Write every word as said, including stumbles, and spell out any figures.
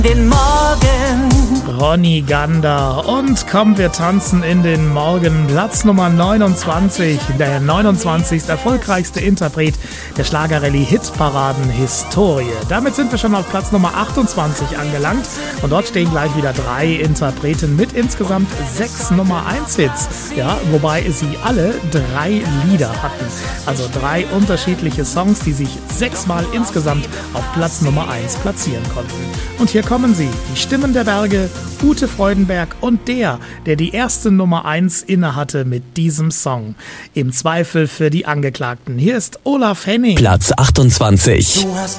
Den Morgen. Ronny Gander und komm, wir tanzen in den Morgen. Platz Nummer neunundzwanzig, der neunundzwanzigste erfolgreichste Interpret der Schlagerrallye-Hitparaden-Historie. Damit sind wir schon auf Platz Nummer achtundzwanzig angelangt und dort stehen gleich wieder drei Interpreten mit insgesamt sechs Nummer eins Hits. Ja, wobei sie alle drei Lieder hatten. Also drei unterschiedliche Songs, die sich sechsmal insgesamt auf Platz Nummer eins platzieren konnten. Und hier kommen sie, die Stimmen der Berge, Ute Freudenberg und der, der die erste Nummer eins innehatte mit diesem Song. Im Zweifel für die Angeklagten. Hier ist Olaf Henning. Platz achtundzwanzig. Du hast